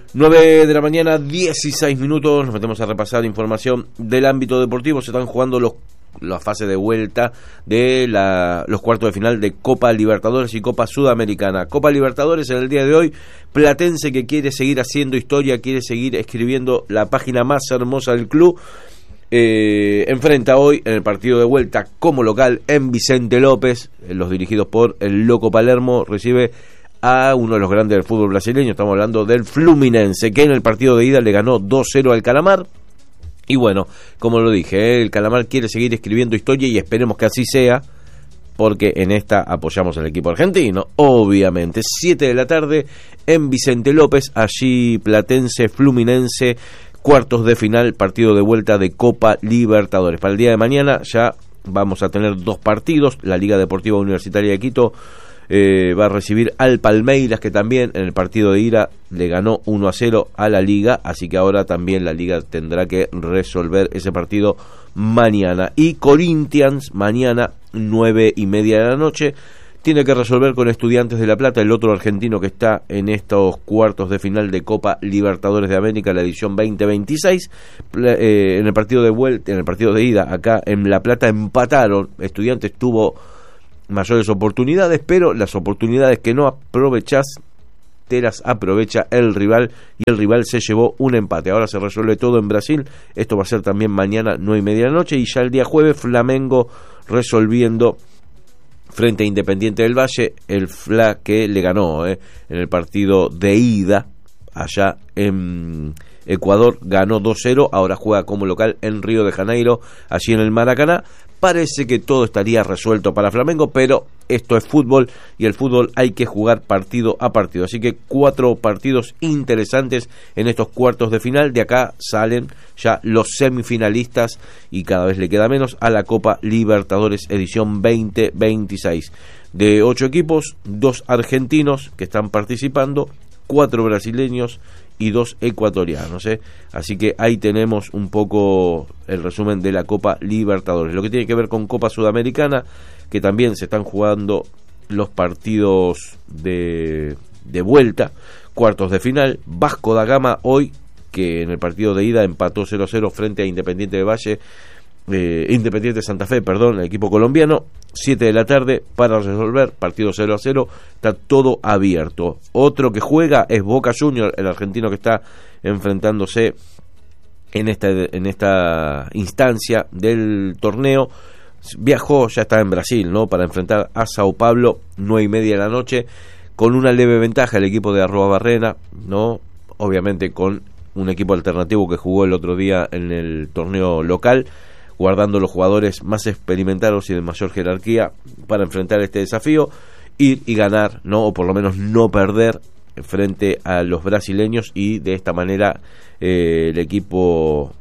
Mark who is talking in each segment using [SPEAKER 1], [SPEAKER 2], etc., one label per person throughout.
[SPEAKER 1] 9 de la mañana, 16 minutos, nos metemos a repasar información del ámbito deportivo. Se están jugando la fase de vuelta de los cuartos de final de Copa Libertadores y Copa Sudamericana. Copa Libertadores en el día de hoy, Platense, que quiere seguir haciendo historia, quiere seguir escribiendo la página más hermosa del club, enfrenta hoy en el partido de vuelta como local en Vicente López, los dirigidos por el Loco Palermo, recibe a uno de los grandes del fútbol brasileño. Estamos hablando del Fluminense, que en el partido de ida le ganó 2-0 al Calamar. Y bueno, como lo dije, el Calamar quiere seguir escribiendo historia y esperemos que así sea, porque en esta apoyamos al equipo argentino, obviamente. 7 de la tarde en Vicente López, allí Platense, Fluminense, cuartos de final, partido de vuelta de Copa Libertadores. Para el día de mañana ya vamos a tener dos partidos. La Liga Deportiva Universitaria de Quito va a recibir al Palmeiras, que también en el partido de ida le ganó 1-0 a la Liga, así que ahora también la Liga tendrá que resolver ese partido mañana. Y Corinthians mañana 9:30 de la noche tiene que resolver con Estudiantes de La Plata, el otro argentino que está en estos cuartos de final de Copa Libertadores de América, la edición 2026. En el partido de vuelta, en el partido de ida acá en La Plata empataron. Estudiantes tuvo mayores oportunidades, pero las oportunidades que no aprovechás te las aprovecha el rival, y el rival se llevó un empate. Ahora se resuelve todo en Brasil. Esto va a ser también mañana 9:30 de la noche, y ya el día jueves Flamengo resolviendo frente a Independiente del Valle, el FLA que le ganó en el partido de ida allá en Ecuador, ganó 2-0, ahora juega como local en Río de Janeiro, allí en el Maracaná. Parece que todo estaría resuelto para Flamengo, pero esto es fútbol y el fútbol hay que jugar partido a partido. Así que 4 partidos interesantes en estos cuartos de final. De acá salen ya los semifinalistas y cada vez le queda menos a la Copa Libertadores edición 2026. De 8 equipos, 2 argentinos que están participando, 4 brasileños y 2 ecuatorianos, Así que ahí tenemos un poco el resumen de la Copa Libertadores. Lo que tiene que ver con Copa Sudamericana, que también se están jugando los partidos de vuelta, cuartos de final. Vasco da Gama hoy, que en el partido de ida empató 0-0 frente a Independiente de Valle, Independiente Santa Fe, el equipo colombiano. 7 de la tarde para resolver, partido 0-0, está todo abierto. Otro que juega es Boca Juniors, el argentino que está enfrentándose en esta instancia del torneo. Viajó, ya está en Brasil, para enfrentar a Sao Paulo, 9:30 de la noche, con una leve ventaja el equipo de Arroabarrena, obviamente con un equipo alternativo que jugó el otro día en el torneo local, guardando los jugadores más experimentados y de mayor jerarquía para enfrentar este desafío, ir y ganar, o por lo menos no perder frente a los brasileños, y de esta manera el equipo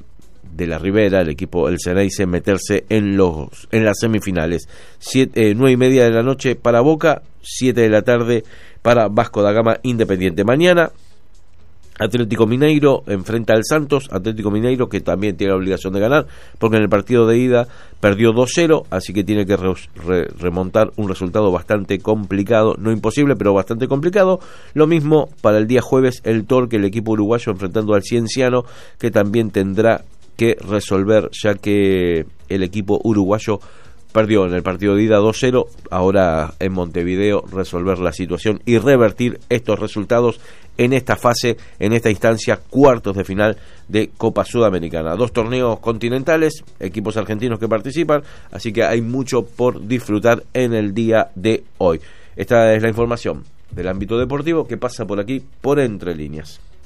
[SPEAKER 1] de la Ribera, el Xeneize, meterse en las semifinales. 9:30 de la noche para Boca, 7 de la tarde para Vasco da Gama Independiente. Mañana Atlético Mineiro enfrenta al Santos, Atlético Mineiro que también tiene la obligación de ganar, porque en el partido de ida perdió 2-0, así que tiene que remontar un resultado bastante complicado, no imposible, pero bastante complicado. Lo mismo para el día jueves, el Torque, el equipo uruguayo, enfrentando al Cienciano, que también tendrá que resolver, ya que el equipo uruguayo perdió en el partido de ida 2-0, ahora en Montevideo resolver la situación y revertir estos resultados en esta fase, en esta instancia, cuartos de final de Copa Sudamericana. 2 torneos continentales, equipos argentinos que participan, así que hay mucho por disfrutar en el día de hoy. Esta es la información del ámbito deportivo que pasa por aquí, por Entre Líneas.